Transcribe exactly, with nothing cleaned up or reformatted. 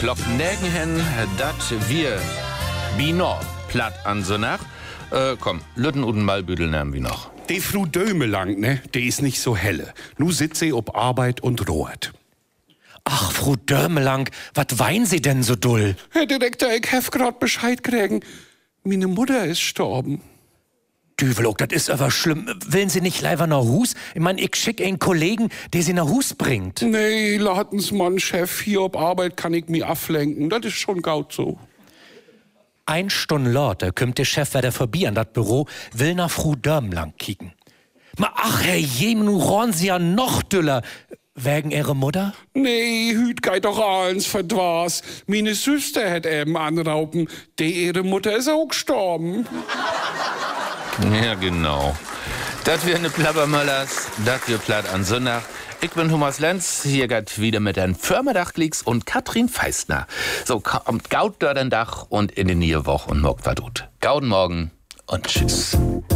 klopft nirgen hin, dat wir Binor platt an so nach. Äh, komm, Lütten und Malbüdel nehmen wir noch. Die Frau Dömelang, ne, die ist nicht so helle. Nu sitzt sie ob Arbeit und roht. Ach, Frau Dörmelang, wat weinen Sie denn so dull? Herr Direktor, ich hef grad Bescheid kriegen. Meine Mutter ist gestorben. Düvelog, das ist aber schlimm. Willen Sie nicht leider nach Hus? Ich mein, ich schick einen Kollegen, der Sie nach Hus bringt. Nee, Ladensmann, Chef, hier ob Arbeit kann ich mich ablenken. Das ist schon gaut so. Ein Stunde lauter kommt der Chef wieder vorbei an das Büro, will nach Frau Dörmelang kicken. Ma ach, Herr Jem, nu ron Sie ja noch düller. Wegen Ihre Mutter? Nee, hüt geit doch alles verdwas. Meine Süster hätt eben anraupen. Die ihre Mutter ist auch gestorben. Ja, genau. Das wir ne Plappermöllers, das wir platt an Sonntag. Ich bin Thomas Lenz, hier geht wieder mit den Firmedachklicks und Katrin Feistner. So, kommt Gaut dort den Dach und in die neue Woche und morgt war gut. Gauden morgen und tschüss.